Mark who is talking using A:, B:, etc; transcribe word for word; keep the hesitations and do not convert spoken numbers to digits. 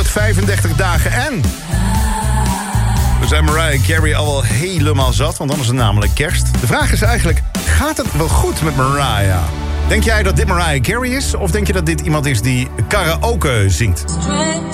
A: honderdvijfendertig dagen en... we zijn Mariah Carey al wel helemaal zat, want dan is het namelijk kerst. De vraag is eigenlijk, gaat het wel goed met Mariah? Denk jij dat dit Mariah Carey is? Of denk je dat dit iemand is die karaoke zingt?